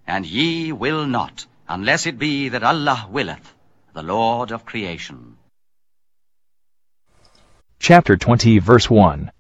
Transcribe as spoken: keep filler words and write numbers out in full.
and ye will not, unless it be that Allah willeth, the Lord of creation. Chapter twenty, verse one.